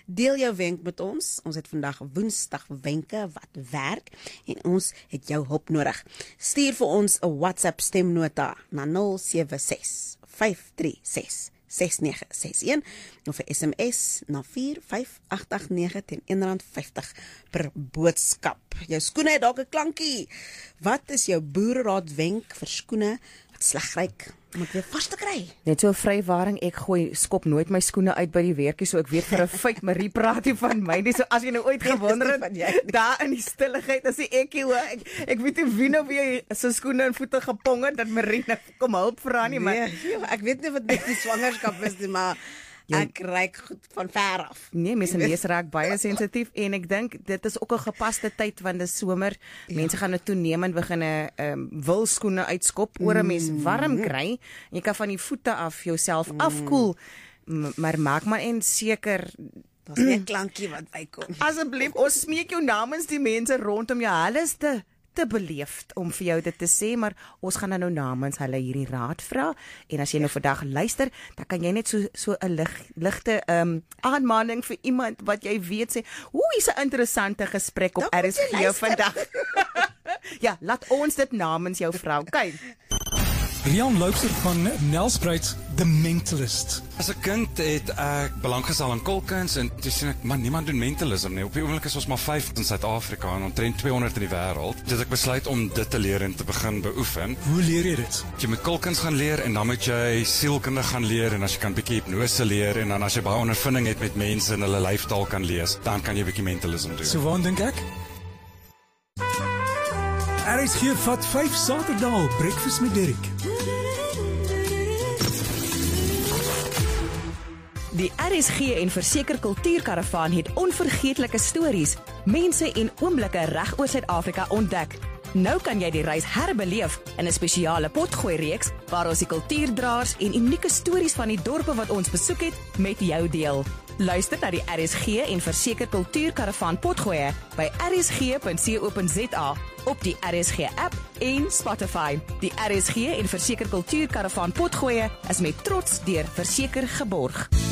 Deel jou wenk met ons. Ons het vandag Woensdag wenke wat werk en ons het jou hulp nodig. Stuur vir ons 'n WhatsApp stemnota na 076 536 6961 of 'n SMS na 45889 teen R1.50 per boodskap. Jou skoene het dalk 'n klankie. Wat is jou boereraad wenk vir skoene wat sleg ryk om dit weer vas te kry? Net so 'n vrywaring, ek skop nooit my skoene uit by die werkie, so ek weet vir 'n feit, Marie praat nie van my nie, so as jy nou ooit gewonder het, daar in die stilligheid, as ek weet nie wie nou weer sy skoene en voete gepong het, dat Marie nou kom hulp vra nie, maar ek weet nie wat met die swangerskap is nie, maar ek ryk goed van ver af. Nee, mense lees raak baie sensitief en ek dink dit is ook 'n gepaste tyd want dis somer. Mense gaan nou toenemend begin wil skoene uitskop oor 'n mens warm kry. Jy kan van die voete af jouself afkoel. Maar maak maar en seker daar's nie 'n klankie wat bykom. Asseblief, ons smeek jou namens die mense rondom jou. Hulle is te beleefd om vir jou dit te sê, maar ons gaan nou namens hulle hierdie raad vra, en as jy nou vandag luister, dan kan jy net so 'n ligte aanmaning vir iemand wat jy weet sê, hier's 'n interessante gesprek op RSG vandag. Ja, laat ons dit namens jou vrou. Kyk. Rian Loubser van Nelspruit, The Mentalist. As 'n kind het ek belang gestel aan kolkuns en toe sien ek, man, niemand doen mentalism nie. Op die oomblik is ons maar 5 in Suid-Afrika en omtrent 200 in die wêreld. Dus ek besluit om dit te leer en te begin beoefen. Hoe leer jy dit? Jy moet kolkuns gaan leer en dan moet jy sielkunde gaan leer en as jy kan bietjie hipnose leer en dan as jy baie ondervinding het met mense en hulle lyfstaal kan lees, dan kan jy bietjie mentalism doen. So waar dink ek? RSG vat 5 Saterdae breakfast met Derek. Die RSG en Verseker Kultuurkaravaan het onvergeetlike stories, mense en oomblikke reg oor Suid-Afrika ontdek. Nou kan jy die reis herbeleef in 'n spesiale potgooi-reeks waar ons die kultuurdraers en unieke stories van die dorpe wat ons besoek het met jou deel. Luister na die RSG en Verseker Kultuurkaravaan potgoeie by rsg.co.za op die RSG app en Spotify. Die RSG en Verseker Kultuurkaravaan potgoeie is met trots deur Verseker geborg.